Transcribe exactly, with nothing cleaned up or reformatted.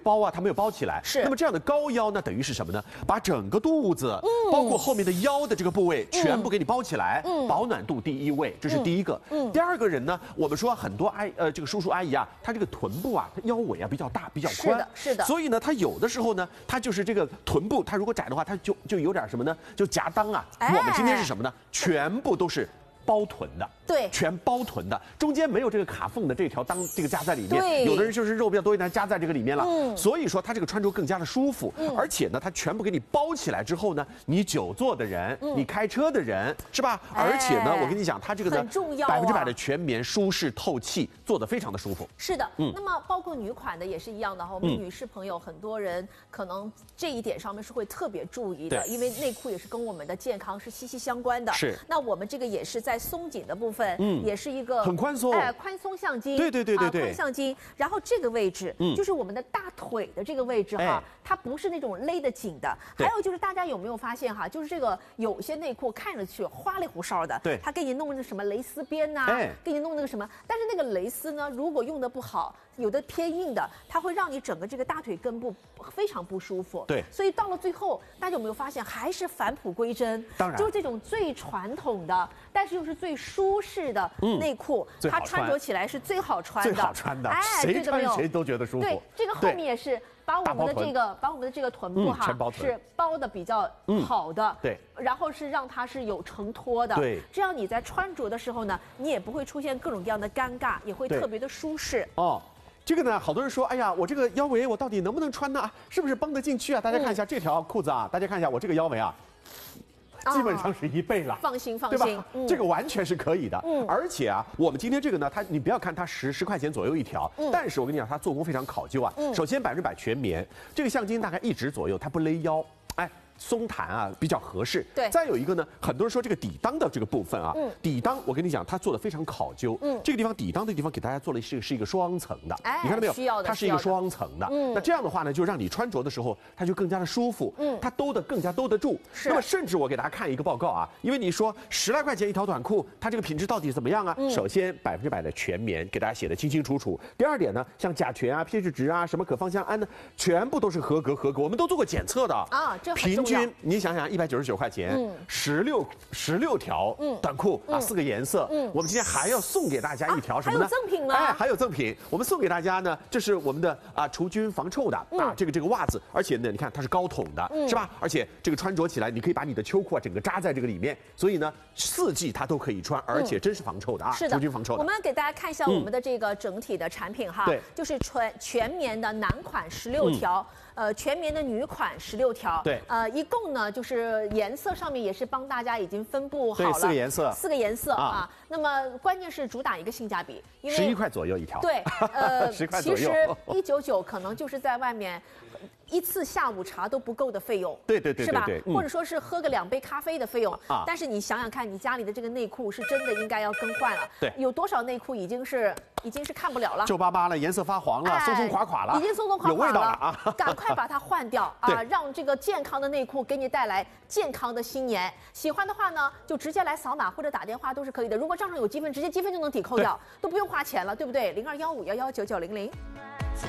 包啊，它没有包起来， 是。 那么这样的高腰呢，等于是什么呢？把整个肚子，嗯，包括后面的腰的这个部位，嗯、全部给你包起来，嗯，保暖度第一位，这是第一个。嗯。第二个人呢，我们说很多阿呃这个叔叔阿姨啊，他这个臀部啊，他腰围啊比较大，比较宽， 是的，是的。 所以呢，他有的时候呢，他就是这个臀部，他如果窄的话，他就就有点什么呢？就夹裆啊。哎、我们今天是什么呢？全部都是包臀的。 对， 全包臀的，中间没有这个卡缝的这条裆，这个夹在里面。 对， 有的人就是肉比较多一点，夹在这个里面了。嗯，所以说它这个穿着更加的舒服，嗯、而且呢，它全部给你包起来之后呢，你久坐的人，嗯、你开车的人，是吧？哎、而且呢，我跟你讲，它这个呢，百分之百的全棉，舒适透气，做得非常的舒服。 是的，嗯，那么包括女款的也是一样的哈。我们女士朋友很多人可能这一点上面是会特别注意的，因为内裤也是跟我们的健康是息息相关的。 是， 那我们这个也是在松紧的部分，嗯，也是一。一个很宽松， 哎，宽松橡筋， 对对对对对， 啊、宽橡筋。然后这个位置，嗯，就是我们的大腿的这个位置哈，哎、它不是那种勒得紧的。还有就是大家有没有发现哈，就是这个有些内裤看着去花里胡哨的， 对， 它给你弄那个什么蕾丝边呐、啊，哎、给你弄那个什么，但是那个蕾丝呢，如果用的不好，有的偏硬的，它会让你整个这个大腿根部非常不舒服。 对， 所以到了最后，大家有没有发现，还是返璞归真？ 当然， 就是这种最传统的，但是又是最舒适的内裤，嗯、它穿着起来是最好穿的， 最好穿的， 哎， 谁穿谁都觉得舒服。 对，这个后面也是把我们的这个，把我们的这个臀部哈， 嗯、 是包的比较好的， 嗯、对， 然后是让它是有承托的， 对， 这样你在穿着的时候呢，你也不会出现各种各样的尴尬，也会特别的舒适。 哦。这个呢，好多人说，哎呀，我这个腰围我到底能不能穿呢？是不是绷得进去啊？大家看一下这条裤子啊，大家看一下我这个腰围啊，基本上是一倍了。 放心，放心， 对吧？ 嗯、这个完全是可以的。嗯，而且啊，我们今天这个呢，它你不要看它十十块钱左右一条，嗯、但是我跟你讲，它做工非常考究啊。嗯、首先百分之百全棉，这个橡筋大概一指左右，它不勒腰，哎。松弹啊，比较合适。 对， 再有一个呢，很多人说这个底裆的这个部分啊，嗯、底裆我跟你讲，它做的非常考究。嗯，这个地方底裆的地方给大家做了是是一个双层的，哎，你看到没有？ 需要的， 它是一个双层的。嗯，那这样的话呢，就让你穿着的时候，它就更加的舒服。嗯，它兜得更加兜得住。是。那么甚至我给大家看一个报告啊，因为你说十来块钱一条短裤，它这个品质到底怎么样啊？嗯、首先百分之百的全棉，给大家写的清清楚楚。第二点呢，像甲醛啊、pH 值啊、什么可芳香胺呢，全部都是合格合格，我们都做过检测的啊。这很重要。平均你想想。一百九十九块钱，十六十六条短裤啊，四个颜色。嗯，我们今天还要送给大家一条什么呢？ 还有赠品吗？ 哎，还有赠品，我们送给大家呢，这是我们的啊除菌防臭的啊，这个这个袜子，而且呢，你看它是高筒的，是吧？而且这个穿着起来，你可以把你的秋裤啊整个扎在这个里面，所以呢，四季它都可以穿，而且真是防臭的啊， 是的， 除菌防臭的。 我们给大家看一下我们的这个整体的产品哈， 对， 就是全全棉的男款十六条。呃，全棉的女款十六条， 对， 呃，一共呢就是颜色上面也是帮大家已经分布好了， 四个颜色， 四个颜色啊。啊那么关键是主打一个性价比，因为十一块左右一条， 对，呃， 十块左右， 其实一九九可能就是在外面一次下午茶都不够的费用， 对对对， 是吧？ 嗯、 或者说是喝个两杯咖啡的费用啊。但是你想想看，你家里的这个内裤是真的应该要更换了， 对， 有多少内裤已经是已经是看不了了， 皱巴巴了，颜色发黄了，哎、松松垮垮了， 已经松松垮垮了， 有味道了啊！ 赶快把它换掉啊，让这个健康的内裤给你带来健康的新年。喜欢的话呢，就直接来扫码或者打电话都是可以的。如果账上有积分，直接积分就能抵扣掉，都不用花钱了，对不对？零二幺五幺幺九九零零。